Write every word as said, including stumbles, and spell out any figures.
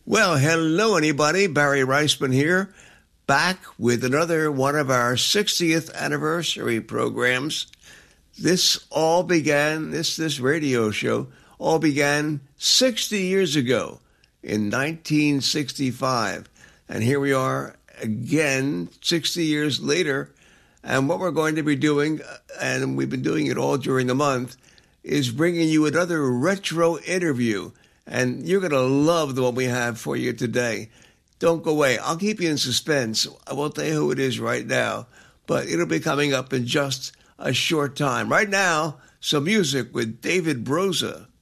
Well, hello, anybody. Barry Reisman here, back with another one of our sixtieth anniversary programs. This all began, this, this radio show all began sixty years ago in nineteen sixty-five. And here we are again, sixty years later. And what we're going to be doing, and we've been doing it all during the month, is bringing you another retro interview. And you're going to love the one we have for you today. Don't go away. I'll keep you in suspense. I won't tell you who it is right now, but it'll be coming up in just a short time. Right now, some music with David Broza.